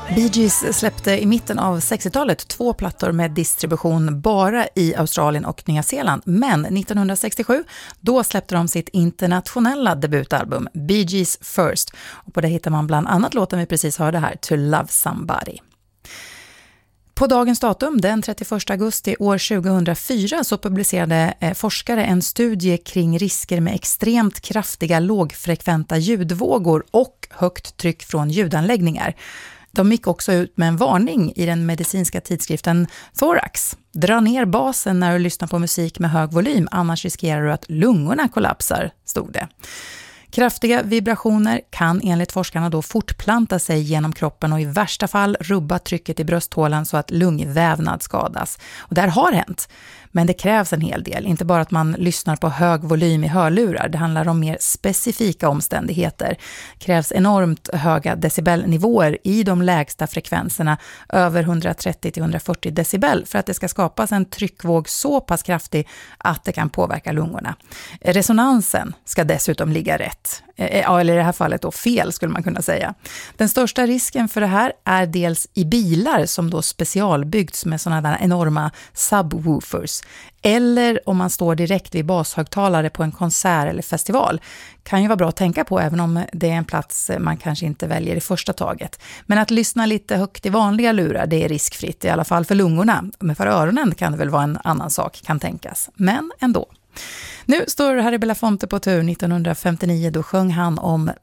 Bee Gees släppte i mitten av 60-talet 2 plattor med distribution bara i Australien och Nya Zeeland. Men 1967, då släppte de sitt internationella debutalbum Bee Gees First. Och på det hittar man bland annat låten vi precis hörde här, To Love Somebody. På dagens datum, den 31 augusti år 2004, så publicerade forskare en studie kring risker med extremt kraftiga lågfrekventa ljudvågor och högt tryck från ljudanläggningar. De gick också ut med en varning i den medicinska tidskriften Thorax. Dra ner basen när du lyssnar på musik med hög volym, annars riskerar du att lungorna kollapsar, stod det. Kraftiga vibrationer kan enligt forskarna då fortplanta sig genom kroppen och i värsta fall rubba trycket i brösthålan så att lungvävnad skadas. Och det här har hänt. Men det krävs en hel del, inte bara att man lyssnar på hög volym i hörlurar. Det handlar om mer specifika omständigheter. Det krävs enormt höga decibelnivåer i de lägsta frekvenserna, över 130-140 decibel, för att det ska skapas en tryckvåg så pass kraftig att det kan påverka lungorna. Resonansen ska dessutom ligga rätt. Eller i det här fallet då fel, skulle man kunna säga. Den största risken för det här är dels i bilar som då specialbyggts med sådana där enorma subwoofers. Eller om man står direkt vid bashögtalare på en konsert eller festival. Kan ju vara bra att tänka på även om det är en plats man kanske inte väljer i första taget. Men att lyssna lite högt i vanliga lurar, det är riskfritt, i alla fall för lungorna. Men för öronen kan det väl vara en annan sak, kan tänkas. Men ändå. Nu står Harry Belafonte på tur 1959, då sjöng han om